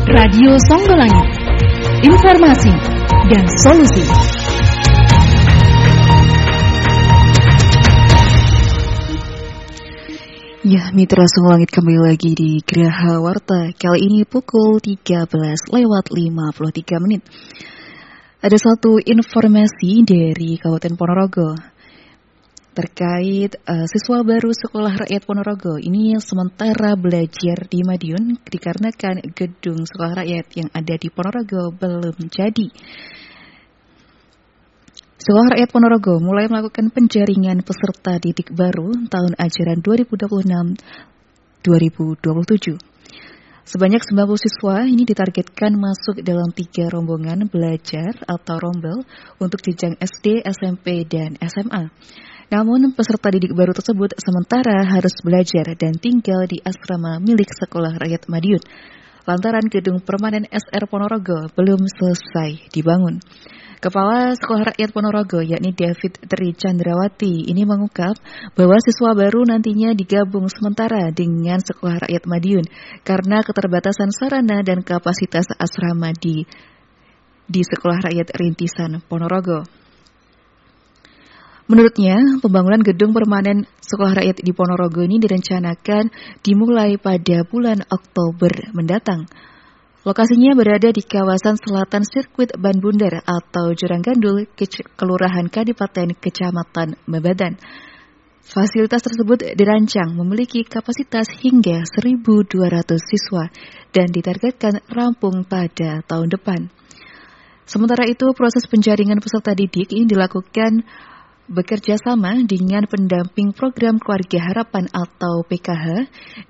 Radio Songgolangit, informasi dan solusi. Ya, Mitra Songgolangit kembali lagi di Geraha Warta. Kali ini pukul 13:53. Ada satu informasi dari Kabupaten Ponorogo terkait siswa baru Sekolah Rakyat Ponorogo. Ini sementara belajar di Madiun dikarenakan gedung Sekolah Rakyat yang ada di Ponorogo belum jadi. Sekolah Rakyat Ponorogo mulai melakukan penjaringan peserta didik baru tahun ajaran 2026-2027. Sebanyak 90 siswa ini ditargetkan masuk dalam 3 rombongan belajar atau rombel untuk jenjang SD, SMP, dan SMA. Namun peserta didik baru tersebut sementara harus belajar dan tinggal di asrama milik Sekolah Rakyat Madiun lantaran gedung permanen SR Ponorogo belum selesai dibangun. Kepala Sekolah Rakyat Ponorogo yakni David Tri Chandrawati ini mengungkap bahwa siswa baru nantinya digabung sementara dengan Sekolah Rakyat Madiun karena keterbatasan sarana dan kapasitas asrama di Sekolah Rakyat Rintisan Ponorogo. Menurutnya, pembangunan gedung permanen Sekolah Rakyat di Ponorogo ini direncanakan dimulai pada bulan Oktober mendatang. Lokasinya berada di kawasan selatan sirkuit Ban Bundar atau Jurang Gandul, Kelurahan Kadipaten, Kecamatan Mebadan. Fasilitas tersebut dirancang memiliki kapasitas hingga 1.200 siswa dan ditargetkan rampung pada tahun depan. Sementara itu, proses penjaringan peserta didik ini dilakukan bekerja sama dengan pendamping program Keluarga Harapan atau PKH